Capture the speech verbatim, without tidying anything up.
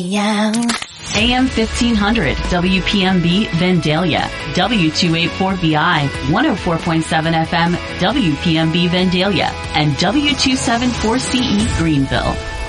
Yeah. A M fifteen hundred, W P M B, Vandalia, W two eighty-four B I, one oh four point seven F M, W P M B, Vandalia, and W two seventy-four C E, Greenville.